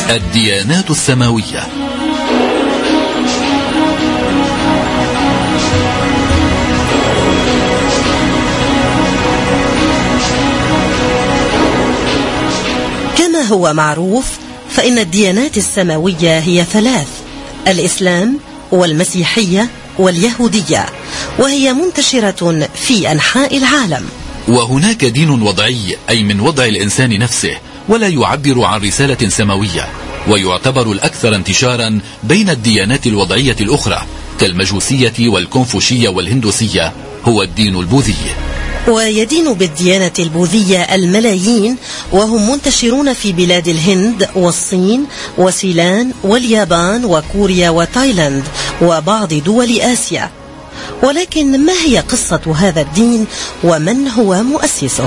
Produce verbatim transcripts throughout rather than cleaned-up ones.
الديانات السماوية. كما هو معروف فإن الديانات السماوية هي ثلاث: الإسلام والمسيحية واليهودية، وهي منتشرة في أنحاء العالم. وهناك دين وضعي، أي من وضع الإنسان نفسه، ولا يعبر عن رسالة سماوية، ويعتبر الأكثر انتشارا بين الديانات الوضعية الأخرى كالمجوسية والكونفوشية والهندوسية هو الدين البوذي. ويدين بالديانة البوذية الملايين، وهم منتشرون في بلاد الهند والصين وسيلان واليابان وكوريا وتايلاند وبعض دول آسيا. ولكن ما هي قصة هذا الدين ومن هو مؤسسه؟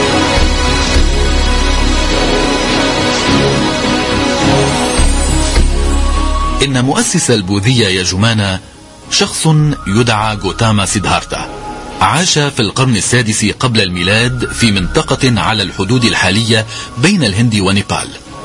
إن مؤسس البوذية يا جمانة شخص يدعى غوتاما سيدهارتا، عاش في القرن السادس قبل الميلاد في منطقة على الحدود الحالية بين الهند ونيبال.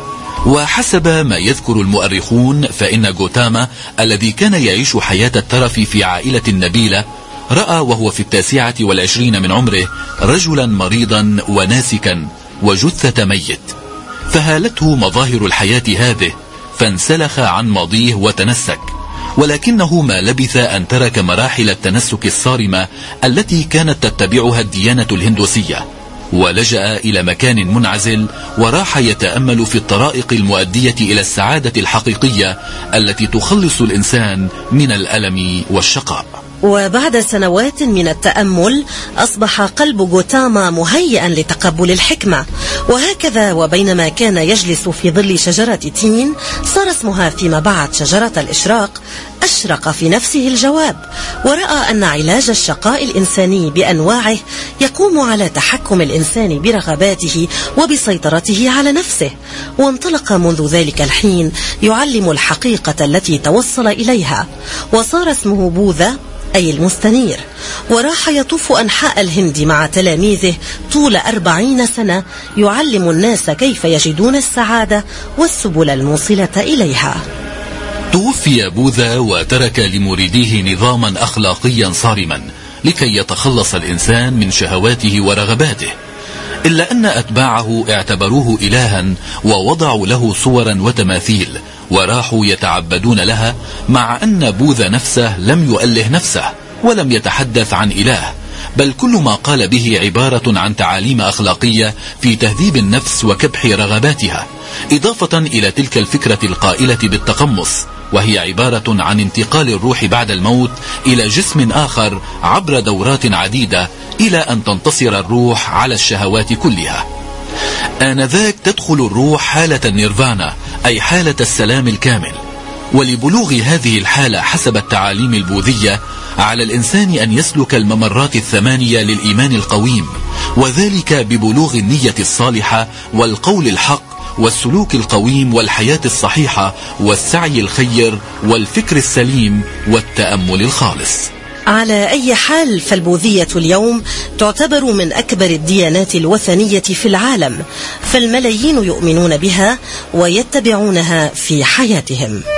وحسب ما يذكر المؤرخون فإن غوتاما الذي كان يعيش حياة الترف في عائلة نبيلة رأى وهو في التاسعة والعشرين من عمره رجلا مريضا وناسكا وجثة ميت، فهالته مظاهر الحياة هذه فانسلخ عن ماضيه وتنسك، ولكنه ما لبث أن ترك مراحل التنسك الصارمة التي كانت تتبعها الديانة الهندوسية، ولجأ إلى مكان منعزل وراح يتأمل في الطرائق المؤدية إلى السعادة الحقيقية التي تخلص الإنسان من الألم والشقاء. وبعد سنوات من التأمل أصبح قلب غوتاما مهيئا لتقبل الحكمة، وهكذا وبينما كان يجلس في ظل شجرة تين صار اسمها فيما بعد شجرة الإشراق، أشرق في نفسه الجواب، ورأى أن علاج الشقاء الإنساني بأنواعه يقوم على تحكم الإنسان برغباته وبسيطرته على نفسه. وانطلق منذ ذلك الحين يعلم الحقيقة التي توصل إليها، وصار اسمه بوذا أي المستنير، وراح يطوف أنحاء الهند مع تلاميذه طول أربعين سنة يعلم الناس كيف يجدون السعادة والسبل الموصلة إليها. توفي بوذا وترك لمريديه نظاما أخلاقيا صارما لكي يتخلص الإنسان من شهواته ورغباته، إلا أن أتباعه اعتبروه إلها ووضعوا له صورا وتماثيل وراحوا يتعبدون لها، مع أن بوذا نفسه لم يؤله نفسه ولم يتحدث عن إله، بل كل ما قال به عبارة عن تعاليم أخلاقية في تهذيب النفس وكبح رغباتها، إضافة إلى تلك الفكرة القائلة بالتقمص، وهي عبارة عن انتقال الروح بعد الموت إلى جسم آخر عبر دورات عديدة إلى أن تنتصر الروح على الشهوات كلها. آنذاك تدخل الروح حالة النيرفانا أي حالة السلام الكامل. ولبلوغ هذه الحالة حسب التعاليم البوذية على الإنسان أن يسلك الممرات الثمانية للإيمان القويم، وذلك ببلوغ النية الصالحة والقول الحق والسلوك القويم والحياة الصحيحة والسعي الخير والفكر السليم والتأمل الخالص. على أي حال فالبوذية اليوم تعتبر من أكبر الديانات الوثنية في العالم، فالملايين يؤمنون بها ويتبعونها في حياتهم.